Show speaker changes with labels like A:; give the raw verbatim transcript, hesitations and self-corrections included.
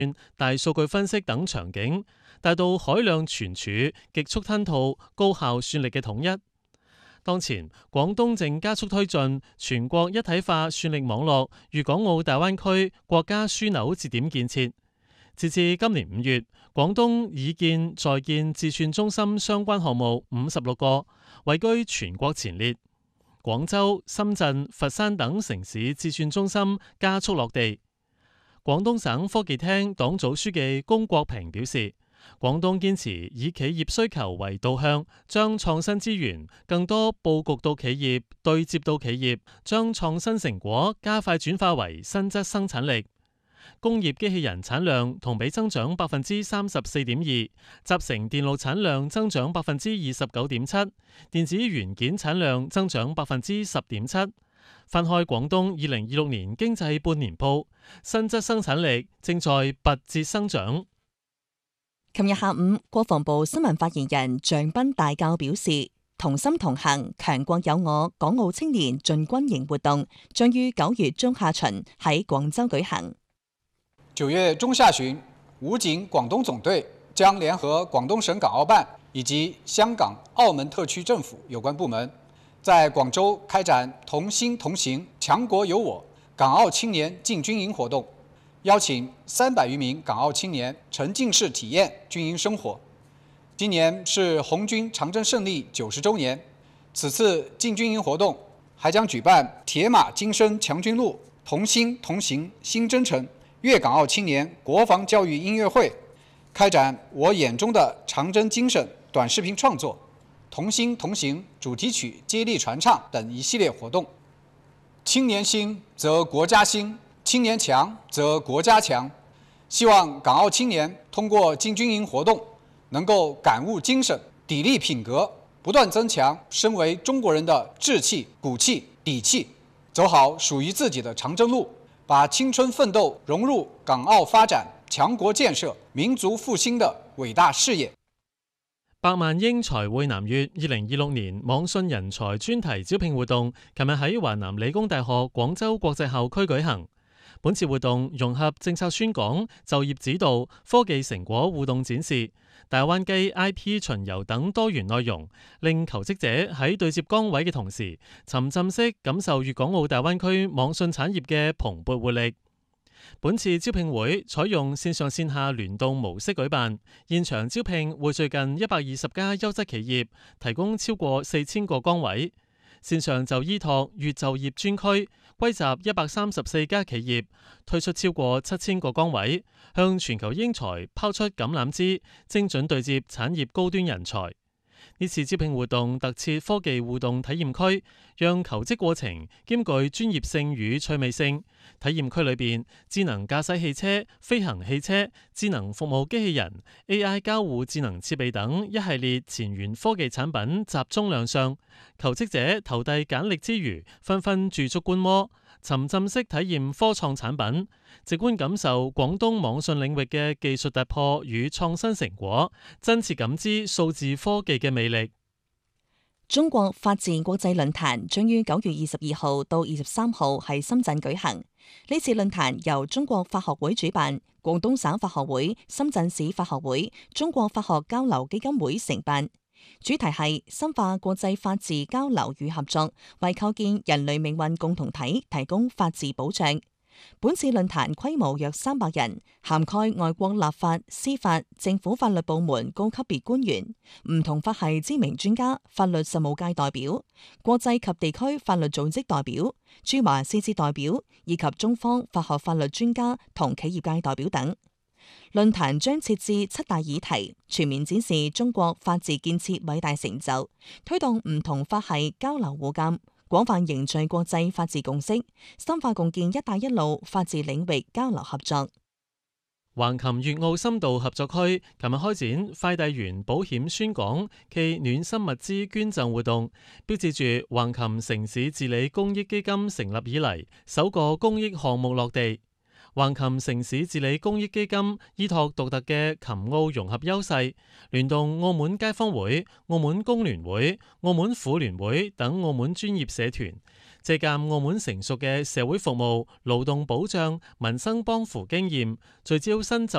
A: 大數據分析等場景，達到海量存儲、極速吞吐、高效算力嘅統一。當前，廣東正加速推進全國一體化算力網絡粵港澳大灣區國家樞紐節點建設。截至今年五月，廣東已建在建智算中心相關項目五十六個，位居全國前列。廣州、深圳、佛山等城市智算中心加速落地。廣東省科技廳黨組書記龔國平表示，廣東堅持以企業需求為導向，將創新資源更多佈局到企業，對接到企業，將創新成果加快轉化為新質生產力。工業機器人產量同比增長百分之三十四點二，集成電路產量增長百分之二十九點七，電子元件產量增長百分之十點七。翻開廣東二零二六年經濟半年報，新質生產力正在拔節生長。
B: 琴日下午，國防部新聞發言人張斌大校表示，同心同行，強國有我港澳青年進軍營活動將於九月中下旬喺廣州舉行。
C: 九月中下旬，武警廣東總隊將聯合廣東省港澳辦以及香港、澳門特區政府有關部門，在廣州開展同心同行、強國有我港澳青年進軍營活動，邀請三百餘名港澳青年沉浸式體驗軍營生活。今年是紅軍長征勝利九十週年，此次進軍營活動還將舉辦鐵馬精神強軍路、同心同行新征程粵港澳青年國防教育音樂會，開展我眼中的長征精神短視頻創作、同心同行主題曲接力傳唱等一系列活動。青年興則國家興，青年強則國家強。希望港澳青年通過進軍營活動，能夠感悟精神、砥礪品格，不斷增強身為中國人的志氣、骨氣、底氣，走好屬於自己的長征路，把青春奮鬥融入港澳發展、強國建設、民族復興的偉大事業。
A: 百萬英才匯南粵二零二六年網信人才專題招聘活動，琴日喺華南理工大學廣州國際校區舉行。本次活動融合政策宣講、就業指導、科技成果互動展示、大灣區 I P 巡遊等多元內容，令求職者喺對接崗位嘅同時，沉浸式感受粵港澳大灣區網信產業嘅蓬勃活力。本次招聘會採用線上線下聯動模式舉辦，現場招聘匯聚近一百二十家優質企業，提供超過四千個崗位。線上就依託粵就業專區，歸集一百三十四家企業，推出超過七千個崗位，向全球英才拋出橄欖枝，精準對接產業高端人才。呢次招聘活動特設科技互動體驗區，讓求職過程兼具專業性與趣味性。體驗區裏邊，智能駕駛汽車、飛行汽車、智能服務機器人、A I 交互智能設備等一系列前沿科技產品集中亮相。求職者投遞簡歷之餘，紛紛駐足觀摩，沉浸式體驗科創產品，直觀感受廣東網信領域嘅技術突破與創新成果，真切感知數字科技嘅魅力。
B: 中國法治國際論壇將於九月二十二號到二十三號喺深圳舉行。呢次論壇由中國法學會主辦，廣東省法學會、深圳市法學會、中國法學交流基金會承辦。主題係深化國際法治交流與合作，為構建人類命運共同體提供法治保障。本次論壇規模約三百人，涵蓋外國立法、司法、政府法律部門高級別官員、唔同法系知名專家、法律實務界代表、國際及地區法律組織代表、駐華使節代表以及中方法學法律專家同企業界代表等。論壇將設置七大議題，全面展示中國法治建設偉大成就，推動唔同法系交流互鑑，廣泛凝聚國際法治共識，深化共建「一帶一路」法治領域交流合作。
A: 橫琴粵澳深度合作區琴日開展快遞員保險宣講暨暖心物資捐贈活動，標誌住橫琴城市治理公益基金成立以嚟首個公益項目落地。橫琴城市治理公益基金依託獨特嘅琴澳融合優勢，聯動澳門街坊會、澳門工聯會、澳門婦聯會等澳門專業社團，借鑒澳門成熟嘅社會服務、勞動保障、民生幫扶經驗，聚焦新就